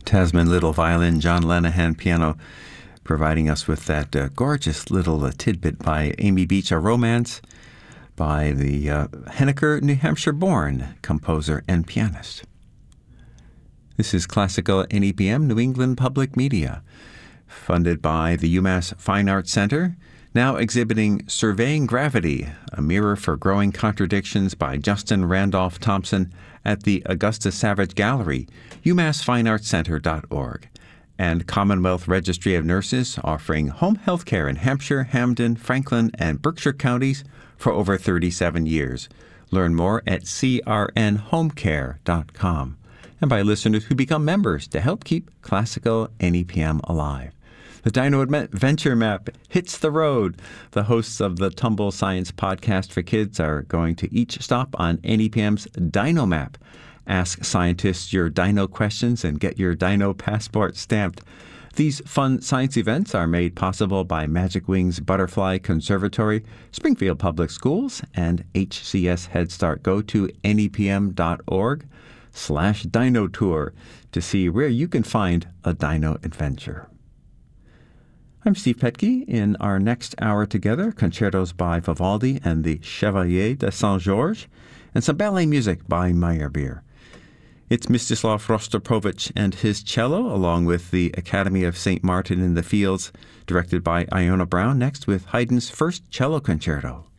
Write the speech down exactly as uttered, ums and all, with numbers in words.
Tasman Little violin, John Lenihan piano, providing us with that uh, gorgeous little uh, tidbit by Amy Beach, A Romance, by the uh, Henniker, New Hampshire-born composer and pianist. This is Classical N E P M, New England Public Media, funded by the UMass Fine Arts Center, now exhibiting Surveying Gravity, a mirror for growing contradictions by Justin Randolph Thompson at the Augusta Savage Gallery, u mass fine arts center dot org, and Commonwealth Registry of Nurses offering home health care in Hampshire, Hampden, Franklin, and Berkshire counties for over thirty-seven years. Learn more at c r n home care dot com, and by listeners who become members to help keep Classical N E P M alive. The Dino Adventure Map hits the road. The hosts of the Tumble Science podcast for kids are going to each stop on N E P M's Dino Map. Ask scientists your dino questions and get your dino passport stamped. These fun science events are made possible by Magic Wings Butterfly Conservatory, Springfield Public Schools, and H C S Head Start. Go to N E P M dot org slash dino tour to see where you can find a dino adventure. I'm Steve Petke. In our next hour together, concertos by Vivaldi and the Chevalier de Saint-Georges, and some ballet music by Meyerbeer. It's Mstislav Rostropovich and his cello, along with the Academy of Saint Martin in the Fields, directed by Iona Brown, next with Haydn's first cello concerto.